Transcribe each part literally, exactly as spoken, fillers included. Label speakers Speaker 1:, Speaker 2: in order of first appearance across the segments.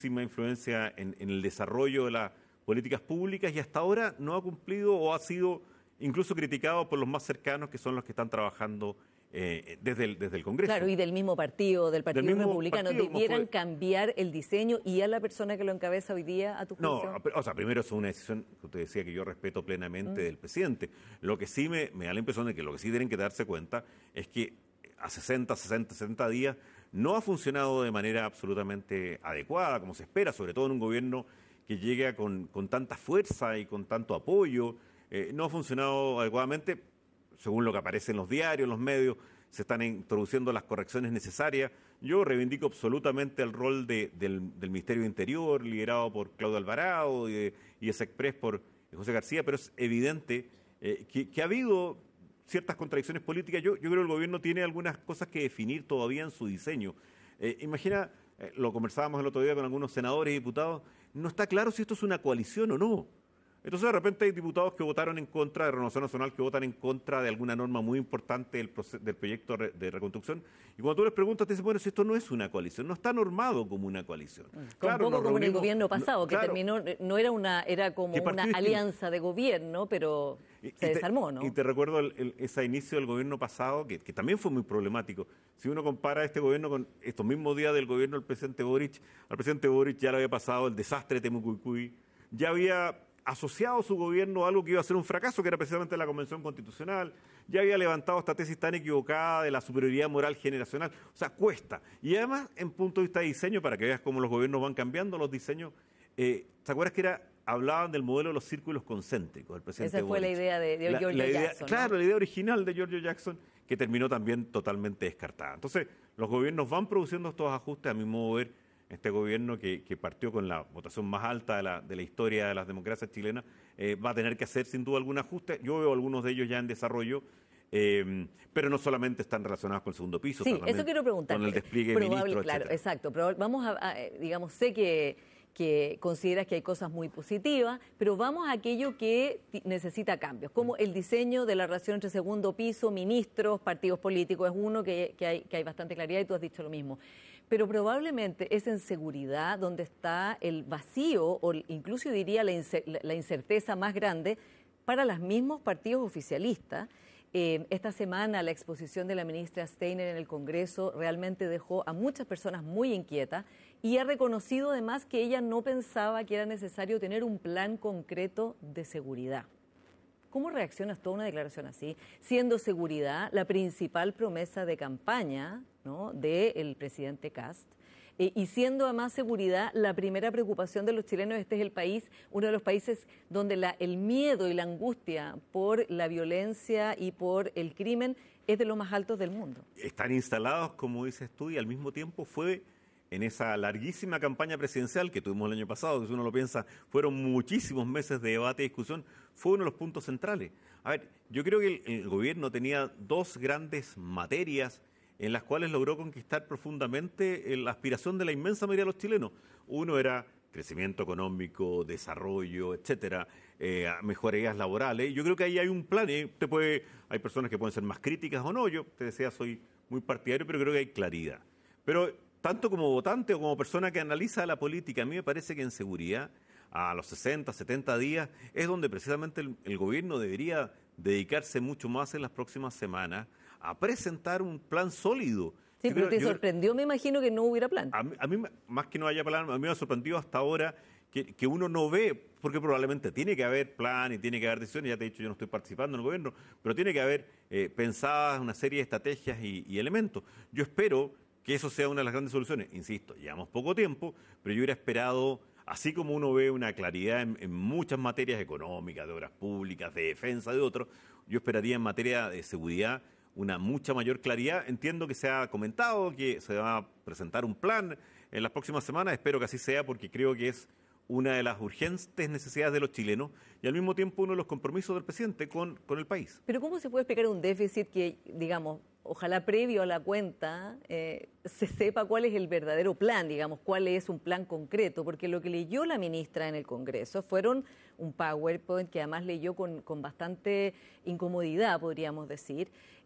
Speaker 1: influencia en, en el desarrollo de las políticas públicas y hasta ahora no ha cumplido o ha sido incluso criticado por los más cercanos, que son los que están trabajando eh, desde, el, desde el Congreso.
Speaker 2: Claro, y del mismo partido, del Partido
Speaker 1: del
Speaker 2: Republicano.
Speaker 1: Partido,
Speaker 2: ¿Debieran cambiar el diseño y a la persona que lo encabeza hoy día, a tu juicio?
Speaker 1: No, o sea, primero es una decisión que usted decía que yo respeto plenamente
Speaker 2: mm.
Speaker 1: del presidente. Lo que sí me, me da la impresión de que lo que sí tienen que darse cuenta es que a sesenta, sesenta, setenta días no ha funcionado de manera absolutamente adecuada, como se espera, sobre todo en un gobierno que llega con, con tanta fuerza y con tanto apoyo. Eh, no ha funcionado adecuadamente, según lo que aparece en los diarios, en los medios, se están introduciendo las correcciones necesarias. Yo reivindico absolutamente el rol de, del, del Ministerio de Interior, liderado por Claudio Alvarado y, de, y de SECPRES por José García, pero es evidente eh, que, que ha habido ciertas contradicciones políticas. Yo, yo creo que el gobierno tiene algunas cosas que definir todavía en su diseño. Eh, imagina, eh, lo conversábamos el otro día con algunos senadores y diputados, no está claro si esto es una coalición o no. Entonces, de repente hay diputados que votaron en contra de Renovación Nacional, que votan en contra de alguna norma muy importante del, del proyecto de reconstrucción. Y cuando tú les preguntas, te dicen, bueno, si esto no es una coalición, no está normado como una coalición.
Speaker 2: Con claro, poco como en el gobierno pasado, no, que claro, terminó, no era una, era como una alianza de gobierno, pero
Speaker 1: y,
Speaker 2: se
Speaker 1: y
Speaker 2: desarmó,
Speaker 1: te,
Speaker 2: ¿no?
Speaker 1: Y te recuerdo el, el, ese inicio del gobierno pasado, que, que también fue muy problemático. Si uno compara este gobierno con estos mismos días del gobierno del presidente Boric, al presidente Boric ya le había pasado el desastre de Temucuicui, ya había asociado su gobierno a algo que iba a ser un fracaso, que era precisamente la Convención Constitucional, ya había levantado esta tesis tan equivocada de la superioridad moral generacional, o sea, cuesta. Y además, en punto de vista de diseño, para que veas cómo los gobiernos van cambiando los diseños, eh, ¿te acuerdas que era, hablaban del modelo de los círculos concéntricos del presidente
Speaker 2: Esa fue
Speaker 1: Boric?
Speaker 2: La idea de, de Giorgio
Speaker 1: la idea,
Speaker 2: Jackson.
Speaker 1: Claro,
Speaker 2: ¿no?
Speaker 1: la idea original de Giorgio Jackson, que terminó también totalmente descartada. Entonces, los gobiernos van produciendo estos ajustes, a mi modo de ver. Este gobierno que, que partió con la votación más alta de la, de la historia de las democracias chilenas, eh, va a tener que hacer sin duda algún ajuste. Yo veo algunos de ellos ya en desarrollo, eh, pero no solamente están relacionados con el segundo piso,
Speaker 2: sí, eso quiero preguntar.
Speaker 1: Con el despliegue de ministros,
Speaker 2: claro,
Speaker 1: etcétera.
Speaker 2: Exacto, pero vamos a, a, digamos, sé que, que consideras que hay cosas muy positivas, pero vamos a aquello que necesita cambios, como el diseño de la relación entre segundo piso, ministros, partidos políticos, es uno que, que, hay, que hay bastante claridad y tú has dicho lo mismo. Pero probablemente es en seguridad donde está el vacío o incluso diría la, incer la incerteza más grande para los mismos partidos oficialistas. Eh, esta semana la exposición de la ministra Steiner en el Congreso realmente dejó a muchas personas muy inquietas y ha reconocido además que ella no pensaba que era necesario tener un plan concreto de seguridad. ¿Cómo reaccionas tú a una declaración así, siendo seguridad la principal promesa de campaña, ¿no?, del presidente Kast, eh, y siendo además seguridad la primera preocupación de los chilenos? Este es el país, uno de los países donde la, el miedo y la angustia por la violencia y por el crimen es de los más altos del mundo.
Speaker 1: Están instalados, como dices tú, y al mismo tiempo fue en esa larguísima campaña presidencial que tuvimos el año pasado, que si uno lo piensa, fueron muchísimos meses de debate y discusión, fue uno de los puntos centrales. A ver, yo creo que el, el gobierno tenía dos grandes materias en las cuales logró conquistar profundamente la aspiración de la inmensa mayoría de los chilenos. Uno era crecimiento económico, desarrollo, etcétera, eh, mejorías laborales. Yo creo que ahí hay un plan. ¿eh? Usted puede, hay personas que pueden ser más críticas o no. Yo te decía, soy muy partidario, pero creo que hay claridad. Pero tanto como votante o como persona que analiza la política, a mí me parece que en seguridad, a los sesenta, setenta días, es donde precisamente el, el gobierno debería dedicarse mucho más en las próximas semanas a presentar un plan sólido.
Speaker 2: Sí,
Speaker 1: yo
Speaker 2: pero
Speaker 1: creo,
Speaker 2: te
Speaker 1: yo,
Speaker 2: sorprendió, me imagino, que no hubiera plan.
Speaker 1: A mí, a mí más que no haya plan, a mí me ha sorprendido hasta ahora que, que uno no ve, porque probablemente tiene que haber plan y tiene que haber decisiones. Ya te he dicho, yo no estoy participando en el gobierno, pero tiene que haber eh, pensadas una serie de estrategias y, y elementos. Yo espero que eso sea una de las grandes soluciones. Insisto, llevamos poco tiempo, pero yo hubiera esperado, así como uno ve una claridad en, en muchas materias económicas, de obras públicas, de defensa, de otros, yo esperaría en materia de seguridad una mucha mayor claridad. Entiendo que se ha comentado que se va a presentar un plan en las próximas semanas, espero que así sea, porque creo que es una de las urgentes necesidades de los chilenos y al mismo tiempo uno de los compromisos del presidente con, con el país.
Speaker 2: Pero ¿cómo se puede explicar un déficit que, digamos, ojalá previo a la cuenta eh, se sepa cuál es el verdadero plan, digamos, cuál es un plan concreto? Porque lo que leyó la ministra en el Congreso fueron un PowerPoint que además leyó con, con bastante incomodidad, podríamos decir,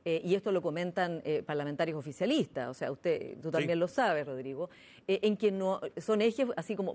Speaker 2: eh, y esto lo comentan eh, parlamentarios oficialistas, o sea, usted, tú también
Speaker 1: Sí.
Speaker 2: lo sabes, Rodrigo, eh, en que no son ejes así como